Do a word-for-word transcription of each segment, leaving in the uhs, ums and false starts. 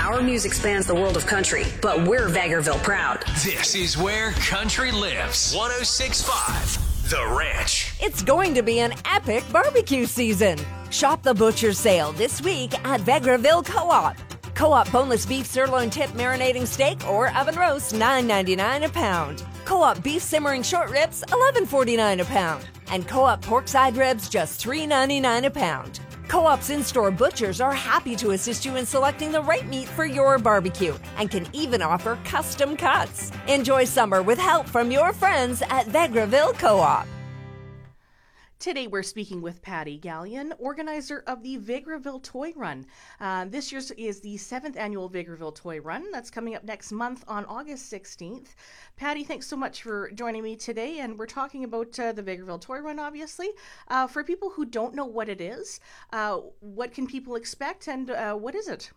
Our music spans the world of country, but we're Vegreville proud. This is where country lives. one oh six point five The Ranch. It's going to be an epic barbecue season. Shop the butcher sale this week at Vegreville Co-op. Co-op boneless beef sirloin tip marinating steak or oven roast, nine ninety-nine a pound. Co-op beef simmering short ribs, eleven forty-nine a pound. And Co-op pork side ribs, just three ninety-nine a pound. Co-op's in-store butchers are happy to assist you in selecting the right meat for your barbecue and can even offer custom cuts. Enjoy summer with help from your friends at Vegreville Co-op. Today we're speaking with Patty Gallion, organizer of the Vegreville Toy Run. Uh, this year is the seventh annual Vegreville Toy Run. That's coming up next month on August sixteenth. Patty, thanks so much for joining me today, and we're talking about uh, the Vegreville Toy Run, obviously. Uh, for people who don't know what it is, uh, what can people expect, and uh, what is it?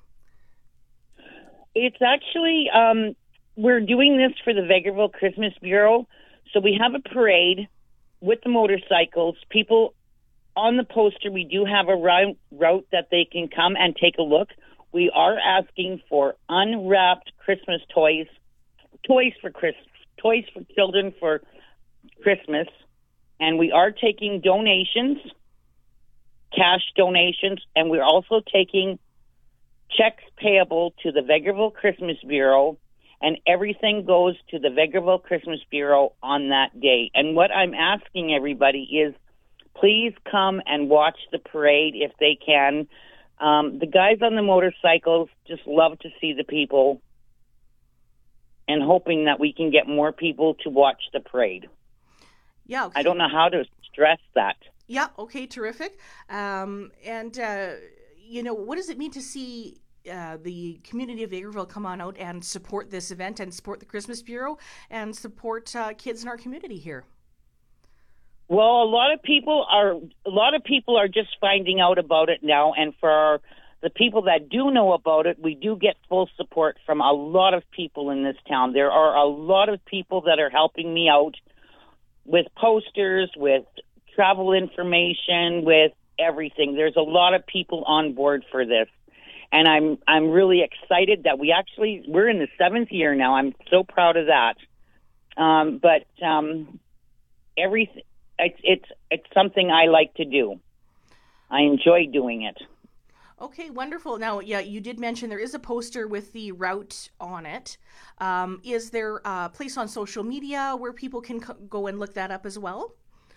It's actually, um, we're doing this for the Vegreville Christmas Bureau. So we have a parade with the motorcycles. People on the poster, we do have a route, route that they can come and take a look. We are asking for unwrapped Christmas toys, toys for Christmas, toys for children for Christmas. And we are taking donations, cash donations, and we're also taking checks payable to the Vegreville Christmas Bureau, and everything goes to the Vegreville Christmas Bureau on that day. And what I'm asking everybody is, please come and watch the parade if they can. Um, the guys on the motorcycles just love to see the people, and hoping that we can get more people to watch the parade. Yeah, okay. I don't know how to stress that. Yeah, okay, terrific. Um, and, uh, you know, what does it mean to see Uh, the community of Vegreville come on out and support this event and support the Christmas Bureau and support uh, kids in our community here? Well, a lot of people are a lot of people are just finding out about it now, and for our, the people that do know about it, we do get full support from a lot of people in this town. There are a lot of people that are helping me out with posters, with travel information, with everything. There's a lot of people on board for this. And I'm I'm really excited that we actually, we're in the seventh year now. I'm so proud of that. Um, but um, everything, it's, it's it's something I like to do. I enjoy doing it. Okay, wonderful. Now, yeah, you did mention there is a poster with the route on it. Um, is there a place on social media where people can co- go and look that up as well?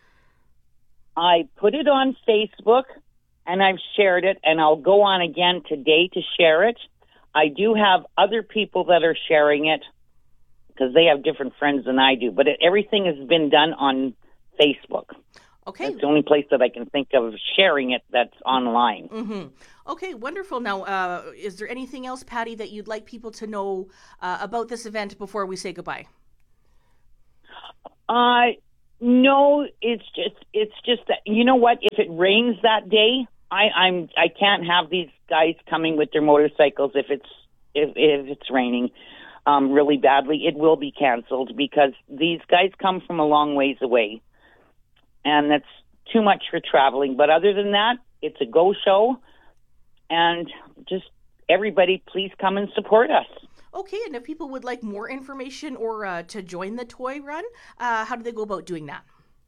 I put it on Facebook, and I've shared it, and I'll go on again today to share it. I do have other people that are sharing it because they have different friends than I do, but it, everything has been done on Facebook. Okay. That's the only place that I can think of sharing it that's online. Mm-hmm. Okay, wonderful. Now, uh, is there anything else, Patty, that you'd like people to know uh, about this event before we say goodbye? Uh, no, it's just, it's just that, you know what, if it rains that day, I, I'm I can't have these guys coming with their motorcycles if it's if, if it's raining um, really badly. It will be canceled because these guys come from a long ways away, and that's too much for traveling. But other than that, it's a go show, and just everybody, please come and support us. Okay, and if people would like more information or uh, to join the toy run, uh, how do they go about doing that?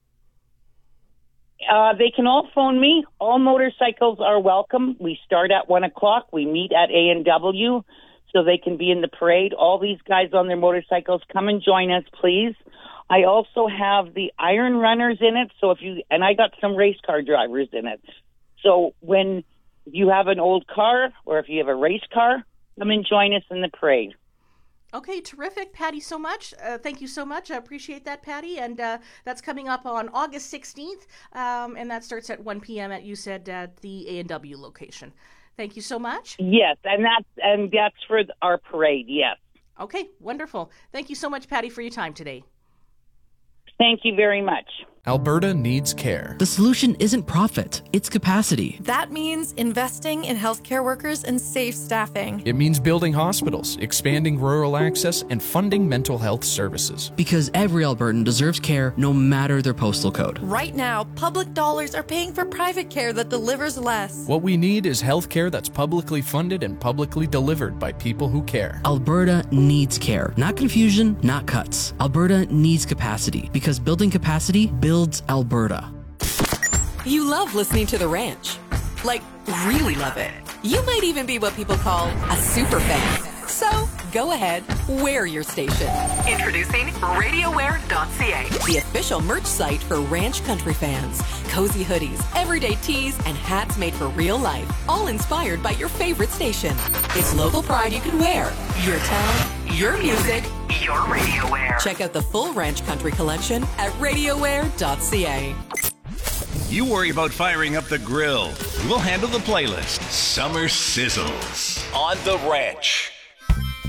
Uh, they can all phone me. All motorcycles are welcome. We start at one o'clock. We meet at A and W so they can be in the parade. All these guys on their motorcycles, come and join us, please. I also have the Iron Runners in it. So if you, and I got some race car drivers in it. So when you have an old car or if you have a race car, come and join us in the parade. Okay, terrific. Patty, so much. Uh, thank you so much. I appreciate that, Patty. And uh, that's coming up on August sixteenth, um, and that starts at one p.m. at, you said, at the A and W location. Thank you so much. Yes, and that's, and that's for our parade, yes. Okay, wonderful. Thank you so much, Patty, for your time today. Thank you very much. Alberta needs care. The solution isn't profit, it's capacity. That means investing in healthcare workers and safe staffing. It means building hospitals, expanding rural access, and funding mental health services. Because every Albertan deserves care no matter their postal code. Right now, public dollars are paying for private care that delivers less. What we need is health care that's publicly funded and publicly delivered by people who care. Alberta needs care. Not confusion, not cuts. Alberta needs capacity, because building capacity builds Alberta. You love listening to The Ranch. Like, really love it. You might even be what people call a super fan. So, go ahead, wear your station. Introducing radio wear dot c a, the official merch site for Ranch Country fans. Cozy hoodies, everyday tees, and hats made for real life, all inspired by your favorite station. It's local pride you can wear. Your town, your music, your radio wear. Check out the full Ranch Country collection at radio wear dot c a. You worry about firing up the grill. We'll handle the playlist. Summer Sizzles on The Ranch.